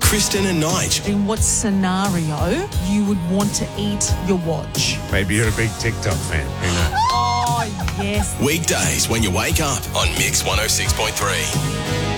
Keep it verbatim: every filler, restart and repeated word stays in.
Kristen and Nige. In what scenario you would want to eat your watch? Maybe you're a big TikTok fan. Who knows? Oh, yes. Weekdays when you wake up on Mix one oh six point three.